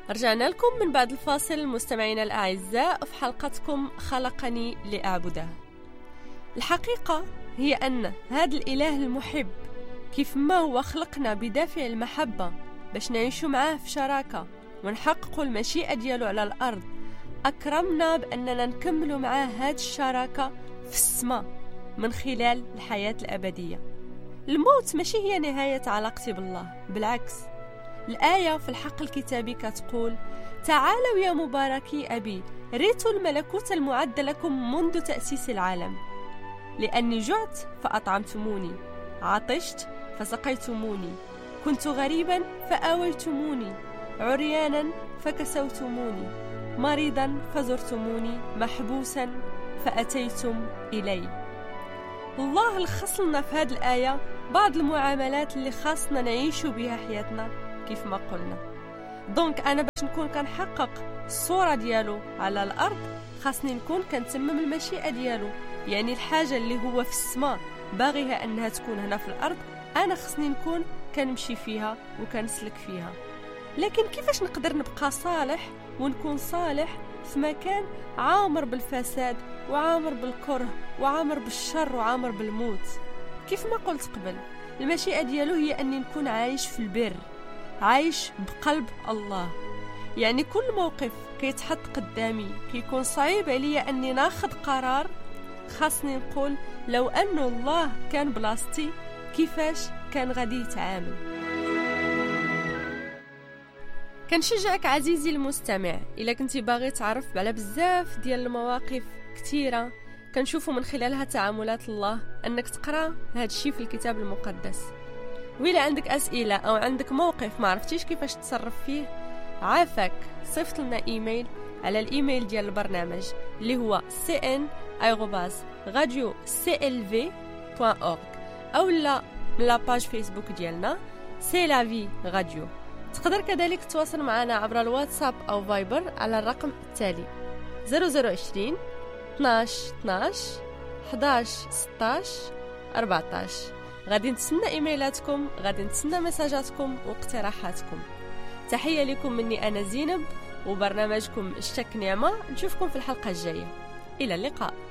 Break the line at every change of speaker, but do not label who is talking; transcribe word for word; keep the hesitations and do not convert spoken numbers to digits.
رجعنا لكم من بعد الفاصل مستمعينا الأعزاء في حلقتكم خلقني لأعبده. الحقيقة هي أن هذا الإله المحب كيف ما هو خلقنا بدافع المحبة باش نعيشوا معاه في شراكة ونحققوا المشيئة ديالو على الأرض، أكرمنا بأننا نكملوا معاه هذه الشراكة في السماء من خلال الحياة الأبدية. الموت ماشي هي نهاية علاقتي بالله، بالعكس. الآية في الحق الكتابي كتقول: تعالوا يا مباركي أبي ريتوا الملكوت المعد لكم منذ تأسيس العالم، لأني جعت فأطعمتموني، عطشت فسقيتموني، كنت غريبا فآويتموني، عريانا فكسوتموني، مريضا فزرتموني، محبوسا فأتيتم إلي. الله لخص لنا في هذه الآية بعض المعاملات اللي خاصنا نعيشوا بها حياتنا كيف ما قلنا. دونك أنا باش نكون كنحقق الصورة ديالو على الأرض خاصني نكون كنتمم المشيئة ديالو، يعني الحاجة اللي هو في السماء باغيها أنها تكون هنا في الأرض أنا خصني نكون كنمشي فيها وكنسلك فيها. لكن كيفاش نقدر نبقى صالح ونكون صالح في مكان عامر بالفساد وعامر بالكره وعامر بالشر وعامر بالموت؟ كيف ما قلت قبل، المشيئة ديالو هي أني نكون عايش في البر، عايش بقلب الله. يعني كل موقف كيتحط قدامي كيكون صعيب عليا أني ناخد قرار، خاصني نقول لو أن الله كان بلاصتي كيفاش كان غادي يتعامل. كنشجعك عزيزي المستمع، إلا كنتي باغي تعرف على بزاف ديال المواقف كثيرة كنشوفوا من خلالها تعاملات الله، أنك تقرأ هذا الشيء في الكتاب المقدس. وإلا عندك أسئلة أو عندك موقف ما عرفتيش كيفاش تتصرف فيه، عافاك صيفط لنا إيميل على الإيميل ديال البرنامج اللي هو سي إن آروباز راديو سي إل في بوان أورغ، أو لا من لاباج فيسبوك ديالنا سي لا في راديو. تقدر كذلك تواصل معنا عبر الواتساب أو فايبر على الرقم التالي صفر صفر عشرين اثناش اثناش حداش ستاش أربعتاش. غادي نتسنى إيميلاتكم، غادي نتسنى مساجاتكم واقتراحاتكم. تحية لكم مني أنا زينب وبرنامجكم الشك نعمة. نشوفكم في الحلقة الجاية، إلى اللقاء.